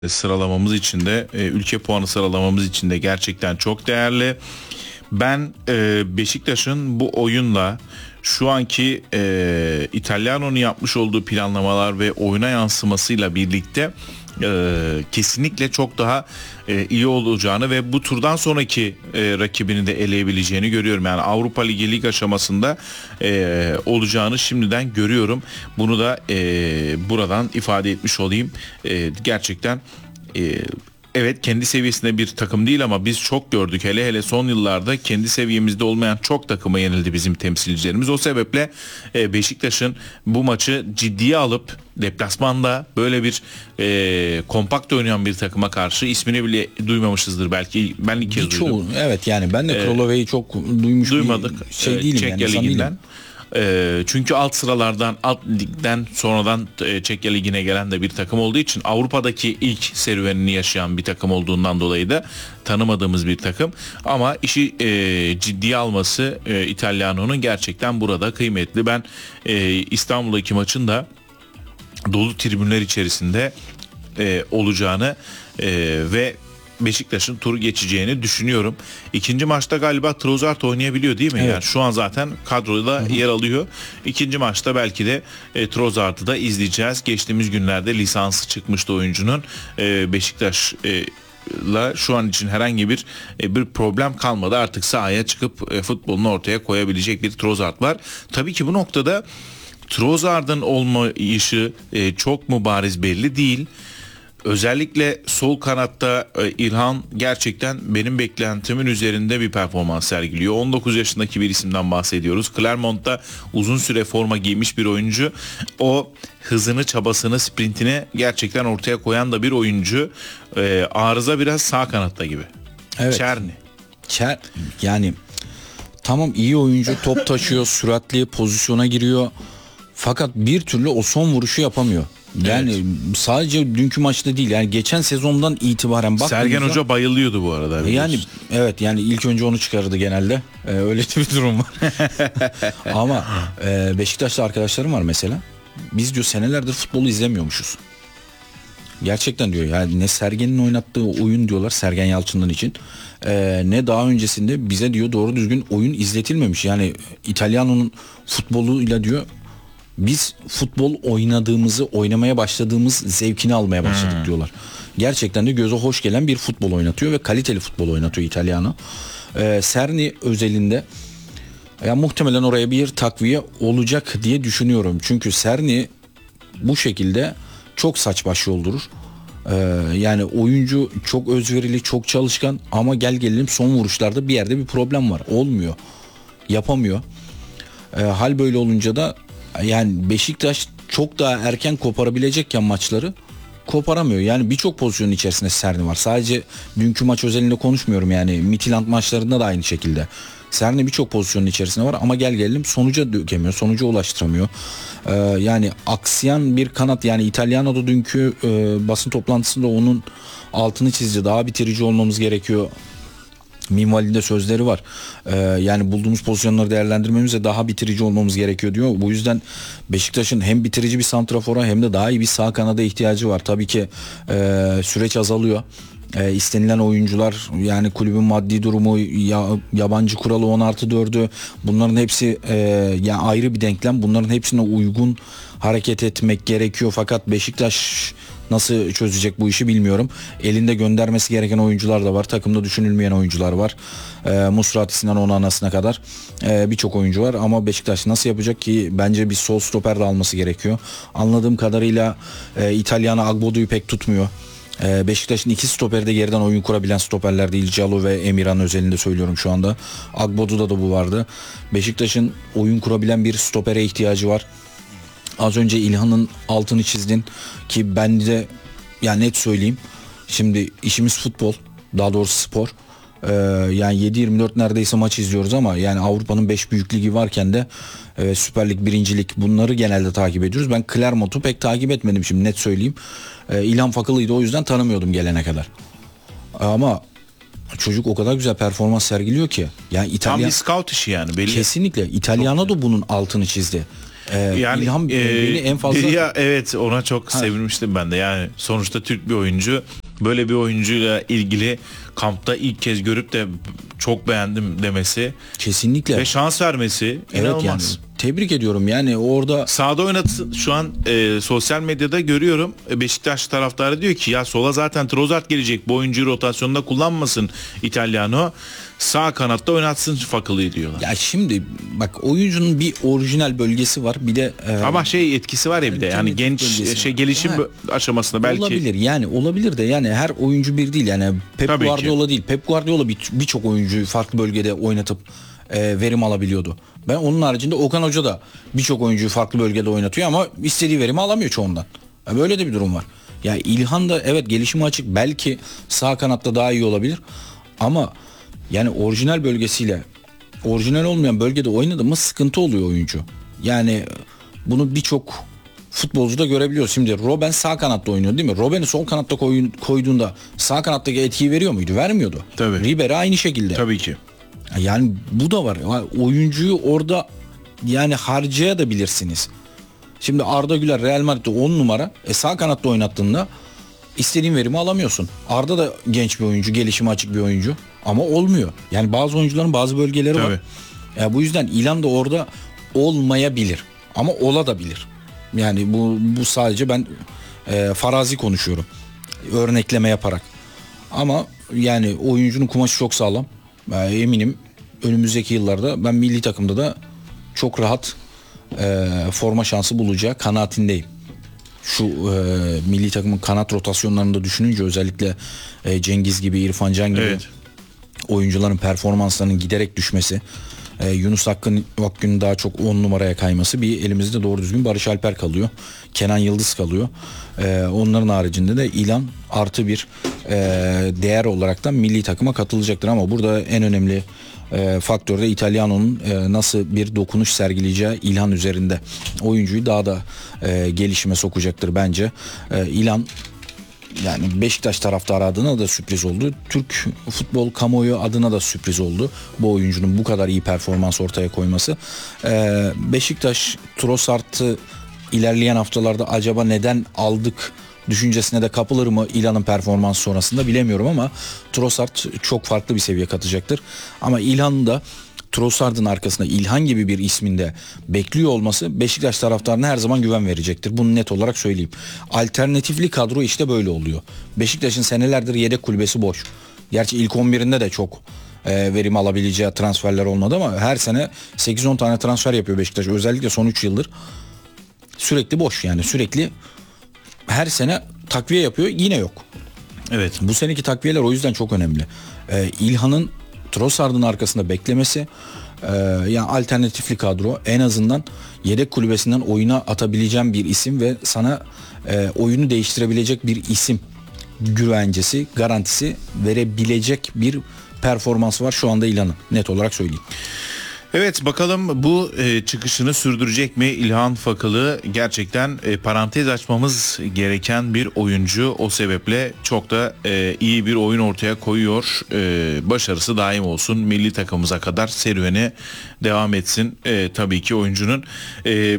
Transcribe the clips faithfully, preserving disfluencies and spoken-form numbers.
sıralamamız için de e, ülke puanı sıralamamız için de gerçekten çok değerli. Ben e, Beşiktaş'ın bu oyunla şu anki e, İtalyano'nun yapmış olduğu planlamalar ve oyuna yansımasıyla birlikte e, kesinlikle çok daha e, iyi olacağını ve bu turdan sonraki e, rakibini de eleyebileceğini görüyorum. Yani Avrupa Ligi lig aşamasında e, olacağını şimdiden görüyorum. Bunu da e, buradan ifade etmiş olayım. E, gerçekten e, evet, kendi seviyesinde bir takım değil ama biz çok gördük, hele hele son yıllarda kendi seviyemizde olmayan çok takıma yenildi bizim temsilcilerimiz. O sebeple Beşiktaş'ın bu maçı ciddiye alıp deplasmanda böyle bir e, kompakt oynayan bir takıma karşı, ismini bile duymamışızdır belki, ben ilk kez Birçoğu, duydum. Evet, yani ben de Krolova'yı çok duymuş duymadık. bir şey değilim. Çekya yani, Ligi'nden. E, çünkü alt sıralardan, alt ligden sonradan e, Çekya Ligi'ne gelen de bir takım olduğu için, Avrupa'daki ilk serüvenini yaşayan bir takım olduğundan dolayı da tanımadığımız bir takım. Ama işi e, ciddiye alması e, İtalyano'nun gerçekten burada kıymetli. Ben e, İstanbul'daki maçın da dolu tribünler içerisinde e, olacağını e, ve Beşiktaş'ın turu geçeceğini düşünüyorum. İkinci maçta galiba Trossard oynayabiliyor değil mi? Evet. Yani şu an zaten kadroda Hı-hı. yer alıyor. İkinci maçta belki de e, Trossard'ı da izleyeceğiz. Geçtiğimiz günlerde lisansı çıkmıştı oyuncunun. E, Beşiktaş e, la şu an için herhangi bir e, bir problem kalmadı. Artık sahaya çıkıp e, futbolunu ortaya koyabilecek bir Trossard var. Tabii ki bu noktada Trossard'ın olmayışı e, çok mu bariz belli değil. Özellikle sol kanatta e, İlhan gerçekten benim beklentimin üzerinde bir performans sergiliyor. on dokuz yaşındaki bir isimden bahsediyoruz. Clermont'ta uzun süre forma giymiş bir oyuncu. O hızını, çabasını, sprintini gerçekten ortaya koyan da bir oyuncu. E, arıza biraz sağ kanatta gibi. Evet. Çerni. Çer yani tamam, iyi oyuncu, top taşıyor, süratli pozisyona giriyor. Fakat bir türlü o son vuruşu yapamıyor. Yani evet. Sadece dünkü maçta değil, yani geçen sezondan itibaren baktığımızda Sergen Hoca bayılıyordu bu arada. Yani evet, yani ilk önce onu çıkardı genelde. Ee, öyle bir durum var. Ama e, Beşiktaş'ta arkadaşlarım var mesela. Biz diyor senelerdir futbolu izlemiyormuşuz. Gerçekten diyor, yani ne Sergen'in oynattığı oyun diyorlar, Sergen Yalçın'dan için. Ee, ne daha öncesinde bize diyor doğru düzgün oyun izletilmemiş. Yani İtalyano'nun futboluyla diyor biz futbol oynadığımızı, oynamaya başladığımız zevkini almaya başladık hmm. diyorlar. Gerçekten de göze hoş gelen bir futbol oynatıyor ve kaliteli futbol oynatıyor İtalyano. Ee, Serni özelinde ya muhtemelen oraya bir takviye olacak diye düşünüyorum. Çünkü Serni bu şekilde çok saç baş yoldurur. Ee, yani oyuncu çok özverili, çok çalışkan ama gel gelelim son vuruşlarda bir yerde bir problem var. Olmuyor. Yapamıyor. Ee, hal böyle olunca da yani Beşiktaş çok daha erken koparabilecekken maçları koparamıyor. Yani birçok pozisyonun içerisinde Serni var. Sadece dünkü maç özelinde konuşmuyorum, yani Midtjylland maçlarında da aynı şekilde. Serni birçok pozisyonun içerisinde var ama gel gelelim sonuca dökemiyor, sonuca ulaştıramıyor. Ee, yani aksayan bir kanat, yani İtalyano'da dünkü e, basın toplantısında onun altını çizdi. Daha bitirici olmamız gerekiyor minvalinde sözleri var. Ee, yani bulduğumuz pozisyonları değerlendirmemize daha bitirici olmamız gerekiyor diyor. Bu yüzden Beşiktaş'ın hem bitirici bir santrafora hem de daha iyi bir sağ kanada ihtiyacı var. Tabii ki e, süreç azalıyor. E, istenilen oyuncular, yani kulübün maddi durumu, ya, yabancı kuralı on artı dördü, bunların hepsi e, yani ayrı bir denklem. Bunların hepsine uygun hareket etmek gerekiyor. Fakat Beşiktaş nasıl çözecek bu işi bilmiyorum. Elinde göndermesi gereken oyuncular da var. Takımda düşünülmeyen oyuncular var. E, Musratisinden Onana'sına kadar e, birçok oyuncu var. Ama Beşiktaş nasıl yapacak ki? Bence bir sol stoper de alması gerekiyor. Anladığım kadarıyla e, İtalyan'a Agbodu'yu pek tutmuyor. E, Beşiktaş'ın iki stoperi de geriden oyun kurabilen stoperler değil. Calo ve Emirhan özelinde söylüyorum şu anda. Agbodu'da da bu vardı. Beşiktaş'ın oyun kurabilen bir stopere ihtiyacı var. Az önce İlhan'ın altını çizdin ki ben de yani net söyleyeyim. Şimdi işimiz futbol, daha doğrusu spor. Ee, yani yedi yirmi dört neredeyse maç izliyoruz ama yani Avrupa'nın beş büyük ligi varken de e, Süper Lig, Birinci Lig, bunları genelde takip ediyoruz. Ben Clermont'u pek takip etmedim, şimdi net söyleyeyim. Ee, İlhan Fakılı'ydı, o yüzden tanımıyordum gelene kadar. Ama çocuk o kadar güzel performans sergiliyor ki. Yani İtalyan... Tam bir scout işi yani belli. Kesinlikle. İtalyano da bunun altını çizdi. Ee, Yani İlhan e, beni en fazla ya evet, ona çok Ha. sevinmiştim ben de. Yani sonuçta Türk bir oyuncu, böyle bir oyuncuyla ilgili kampta ilk kez görüp de çok beğendim demesi kesinlikle. ve şans vermesi Evet inanılmaz. yani tebrik ediyorum. Yani orada Sağda oynatsın. Şu an e, sosyal medyada görüyorum. E, Beşiktaş taraftarı diyor ki ya sola zaten Trossard gelecek. Bu oyuncuyu rotasyonda kullanmasın Italiano. Sağ kanatta oynatsın Fakılı'yı diyorlar. ya şimdi bak, oyuncunun bir orijinal bölgesi var. Bir de e, Ama şey etkisi var ya bir de. Yani Genetik genç bölgesi şey var. gelişim Ha. aşamasında belki. olabilir. Yani olabilir de yani her oyuncu bir değil. Yani Pep Tabii ki. Guardiola değil. Pep Guardiola bir- birçok oyuncuyu farklı bölgede oynatıp e, verim alabiliyordu. Ben onun haricinde Okan Hoca da birçok oyuncuyu farklı bölgede oynatıyor ama istediği verimi alamıyor çoğundan. Ya böyle de bir durum var. Ya İlhan da evet gelişimi açık. Belki sağ kanatta daha iyi olabilir. Ama yani orijinal bölgesiyle orijinal olmayan bölgede oynadı mı sıkıntı oluyor oyuncu. Yani bunu birçok futbolcuda görebiliyoruz. Şimdi Robben sağ kanatta oynuyor değil mi? Robben'i sol kanatta koyun, koyduğunda sağ kanattaki etkiyi veriyor muydu? Vermiyordu. Tabii. Ribery aynı şekilde. Tabii ki. Yani bu da var. Yani oyuncuyu orada yani harcayabilirsiniz. Şimdi Arda Güler Real Madrid'de on numara. E sağ kanatta oynattığında istediğin verimi alamıyorsun. Arda da genç bir oyuncu, gelişimi açık bir oyuncu ama olmuyor. Yani bazı oyuncuların bazı bölgeleri Tabii. var. Ya bu yüzden İlhan da orada olmayabilir ama olabilir. Yani bu bu sadece ben e, farazi konuşuyorum. Örnekleme yaparak. Ama yani oyuncunun kumaşı çok sağlam. Ben eminim önümüzdeki yıllarda ben milli takımda da çok rahat e, forma şansı bulacağı kanaatindeyim. Şu e, milli takımın kanat rotasyonlarında düşününce özellikle e, Cengiz gibi, İrfan Can gibi Evet. oyuncuların performanslarının giderek düşmesi, e, Yunus Akgün, Akgün'ün daha çok on numaraya kayması, bir elimizde doğru düzgün Barış Alper kalıyor. Kenan Yıldız kalıyor. E, onların haricinde de İlhan artı bir e, değer olarak da milli takıma katılacaktır ama burada en önemli e, faktör de İtalyano'nun e, nasıl bir dokunuş sergileyeceği İlhan üzerinde. Oyuncuyu daha da e, gelişime sokacaktır bence. E, İlhan yani Beşiktaş taraftarı adına da sürpriz oldu. Türk futbol kamuoyu adına da sürpriz oldu. Bu oyuncunun bu kadar iyi performans ortaya koyması. Ee, Beşiktaş Trossard'ı ilerleyen haftalarda acaba neden aldık düşüncesine de kapılır mı İlhan'ın performans sonrasında bilemiyorum ama Trossard çok farklı bir seviye katacaktır. Ama İlhan'ın da Trossard'ın arkasında İlhan gibi bir isminde bekliyor olması Beşiktaş taraftarına her zaman güven verecektir. Bunu net olarak söyleyeyim. Alternatifli kadro işte böyle oluyor. Beşiktaş'ın senelerdir yedek kulübesi boş. Gerçi ilk on birinde de çok e, verim alabileceği transferler olmadı ama her sene sekiz on tane transfer yapıyor Beşiktaş. Özellikle son üç yıldır sürekli boş, yani sürekli her sene takviye yapıyor, yine yok. Evet. Bu seneki takviyeler o yüzden çok önemli. Ee, İlhan'ın Trossard'ın arkasında beklemesi, e, yani alternatifli kadro, en azından yedek kulübesinden oyuna atabileceğim bir isim ve sana e, oyunu değiştirebilecek bir isim güvencesi, garantisi verebilecek bir performans var şu anda İlhan'ın, net olarak söyleyeyim. Evet, bakalım bu e, çıkışını sürdürecek mi İlhan Fakılı? Gerçekten e, parantez açmamız gereken bir oyuncu. O sebeple çok da e, iyi bir oyun ortaya koyuyor. E, başarısı daim olsun. Milli takımımıza kadar serüveni devam etsin. E, tabii ki oyuncunun. E,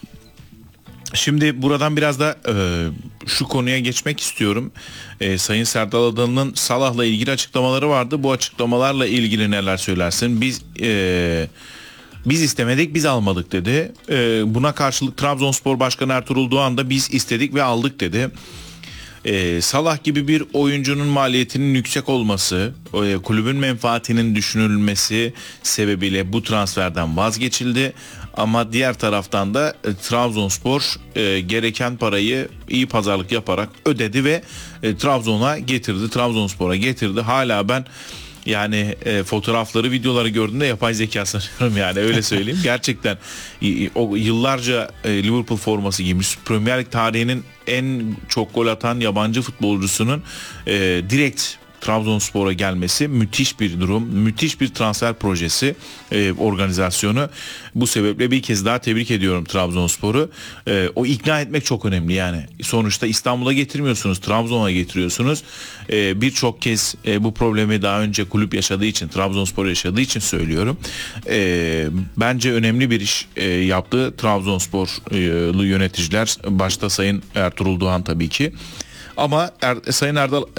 Şimdi buradan biraz da e, şu konuya geçmek istiyorum. E, Sayın Serdal Adalı'nın Salah'la ilgili açıklamaları vardı. Bu açıklamalarla ilgili neler söylersin? Biz e, biz istemedik, biz almadık dedi. E, buna karşılık Trabzonspor Başkanı Ertuğrul Doğan da biz istedik ve aldık dedi. Ee, Salah gibi bir oyuncunun maliyetinin yüksek olması, e, kulübün menfaatinin düşünülmesi sebebiyle bu transferden vazgeçildi. Ama diğer taraftan da e, Trabzonspor e, gereken parayı iyi pazarlık yaparak ödedi ve e, Trabzon'a getirdi, Trabzonspor'a getirdi. Hala ben yani e, fotoğrafları, videoları gördüğümde yapay zeka sanıyorum, yani öyle söyleyeyim. Gerçekten y- o yıllarca e, Liverpool forması giymiş, Premier Lig tarihinin en çok gol atan yabancı futbolcusunun e, direkt Trabzonspor'a gelmesi müthiş bir durum. Müthiş bir transfer projesi, e, organizasyonu. Bu sebeple bir kez daha tebrik ediyorum Trabzonspor'u. E, o ikna etmek çok önemli yani. Sonuçta İstanbul'a getirmiyorsunuz, Trabzon'a getiriyorsunuz. E, Birçok kez e, bu problemi daha önce kulüp yaşadığı için, Trabzonspor yaşadığı için söylüyorum. E, bence önemli bir iş e, yaptı Trabzonsporlu yöneticiler. Başta Sayın Ertuğrul Doğan tabii ki. Ama er, Sayın Erdal